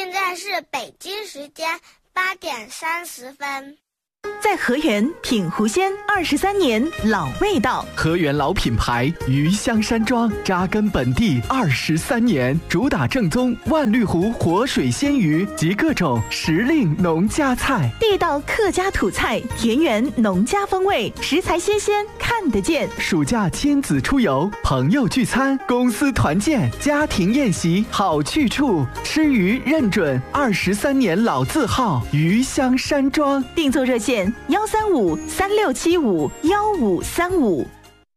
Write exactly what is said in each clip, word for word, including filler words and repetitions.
现在是北京时间八点三十分。 在河源品湖鲜二十三年老味道， 河源老品牌鱼香山庄扎根本地二十三年，主打正宗万绿湖活水鲜鱼及各种时令农家菜， 地道客家土菜，田园农家风味，食材新鲜看得见。 暑假亲子出游，朋友聚餐，公司团建，家庭宴席好去处，吃鱼认准二十三年老字号鱼香山庄。 订座热线幺三五三六七五幺五三五。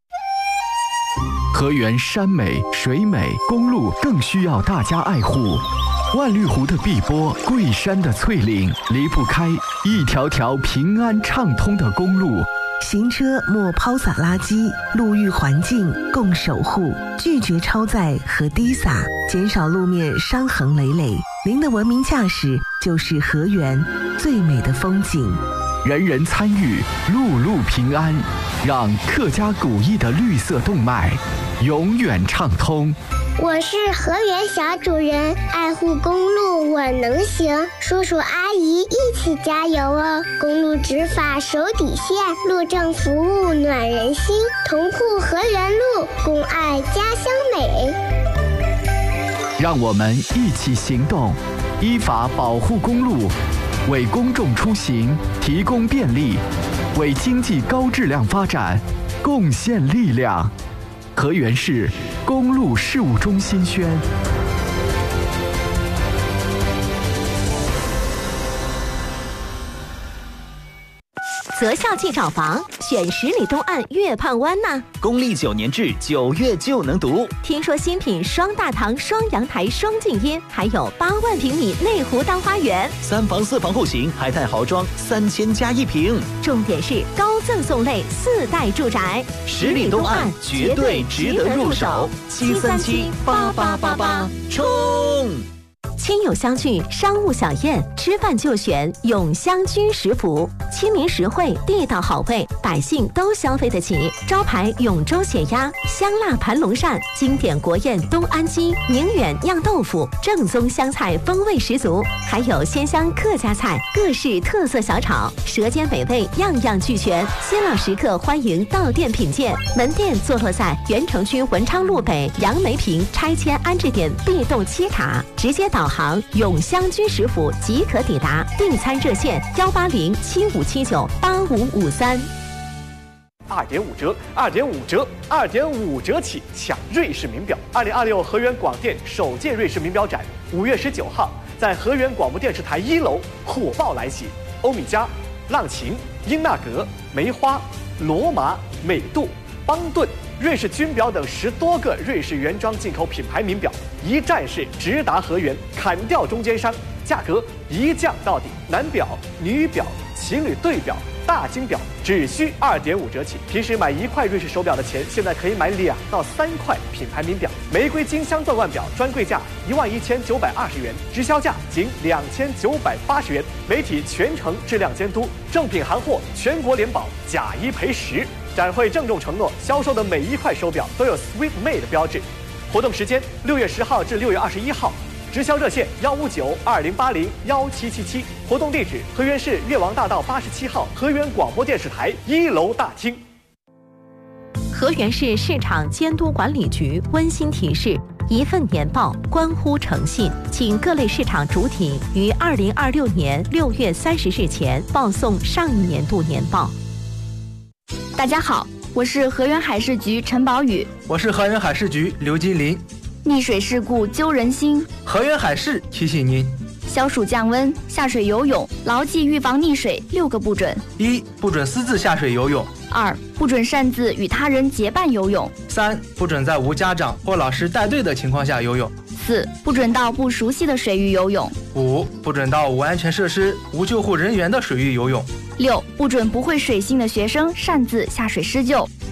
河源山美水美，公路更需要大家爱护。万绿湖的碧波，桂山的翠岭，离不开一条条平安畅通的公路。 行车莫抛洒垃圾，路域环境共守护，拒绝超载和滴洒，减少路面伤痕累累。您的文明驾驶就是河源最美的风景。 人人参与，路路平安，让客家古意的绿色动脉永远畅通。 我是河源小主人，爱护公路我能行，叔叔阿姨一起加油哦！公路执法手底线，路政服务暖人心，同护河源路，共爱家乡美。 让我们一起行动，依法保护公路，为公众出行提供便利，为经济高质量发展贡献力量。河源市公路事务中心宣。 择校即找房，选十里东岸月畔湾呐。 公立九年制，九月就能读。 听说新品双大堂、双阳台、双静音，还有八万平米内湖大花园， 三房四房户型，还带豪装，三千加一平。 重点是高赠送类四代住宅， 十里东岸绝对值得入手。七三七八八八八，冲！ 亲友相聚，商务小宴，吃饭就选永香居食府，亲民实惠，地道好味，百姓都消费得起。招牌永州血鸭、香辣盘龙鳝，经典国宴东安鸡、宁远酿豆腐，正宗湘菜风味十足，还有鲜香客家菜，各式特色小炒，舌尖美味样样俱全。新老食客欢迎到店品鉴，门店坐落在原城区文昌路北杨梅坪拆迁安置点 B 栋七塔，直接导航永香居食府即可抵达。订餐热线幺八零七五七九八五五三。 二点五折，二点五折，二点五折起抢瑞士名表！二零二六河源广电首届瑞士名表展，五月十九号在河源广播电视台一楼火爆来袭。欧米茄、浪琴、英纳格、梅花、罗马、美度、邦顿、瑞士军表等十多个瑞士原装进口品牌名表，一站式直达河源，砍掉中间商，价格一降到底。男表、女表、情侣对表、大金表只需二点五折起。平时买一块瑞士手表的钱，现在可以买两到三块品牌名表。玫瑰金镶钻腕表专柜价一万一千九百二十元，直销价仅两千九百八十元。媒体全程质量监督，正品行货全国联保，假一赔十。展会郑重承诺，销售的每一块手表都有 Sweet Made 标志。活动时间六月十号至六月二十一号。直销热线幺五九二零八零幺七七七，活动地址河源市越王大道八十七号河源广播电视台一楼大厅。 河源市市场监督管理局温馨提示：一份年报关乎诚信，请各类市场主体于二零二六年六月三十日前报送上一年度年报。 大家好，我是河源海事局陈宝宇。 我是河源海事局刘金林。 溺水事故揪人心， 河源海事提醒您： 消暑降温，下水游泳，牢记预防溺水六个不准： 一、不准私自下水游泳； 二、不准擅自与他人结伴游泳； 三、不准在无家长或老师带队的情况下游泳； 四、不准到不熟悉的水域游泳； 五、不准到无安全设施、无救护人员的水域游泳； 六、不准不会水性的学生擅自下水施救。